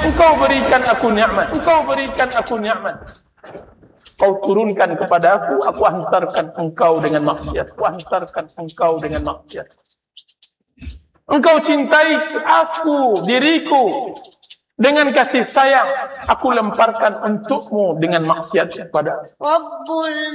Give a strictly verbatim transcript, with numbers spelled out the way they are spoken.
Engkau berikan aku nikmat. Engkau berikan aku nikmat. Kau turunkan kepada aku, aku hantarkan engkau dengan maksiat. Aku hantarkan engkau dengan maksiat. Engkau cintai aku, diriku, dengan kasih sayang. Aku lemparkan untukmu dengan maksiat kepada aku.